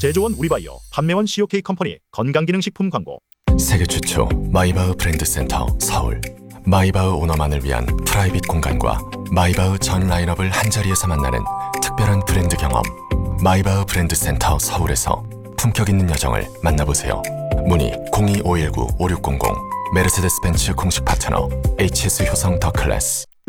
제조원 우리바이오, 판매원 COK 컴퍼니 건강기능식품 광고. 세계 최초 마이바흐 브랜드 센터 서울. 마이바흐 오너만을 위한 프라이빗 공간과 마이바흐 전 라인업을 한자리에서 만나는 특별한 브랜드 경험. 마이바흐 브랜드 센터 서울에서 품격 있는 여정을 만나보세요. 문의 02-519-5600. 메르세데스 벤츠 공식 파트너 HS 효성 더 클래스.